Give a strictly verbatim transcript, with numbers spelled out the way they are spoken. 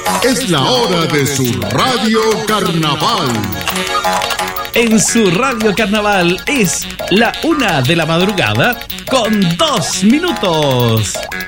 Es la hora de su Radio Carnaval. En su Radio Carnaval es la una de la madrugada con dos minutos.